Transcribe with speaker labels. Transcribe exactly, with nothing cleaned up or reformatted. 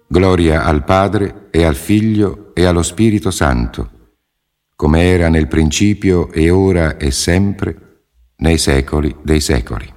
Speaker 1: Gloria al Padre e al Figlio e allo Spirito Santo, come era nel principio e ora e sempre, nei secoli dei secoli.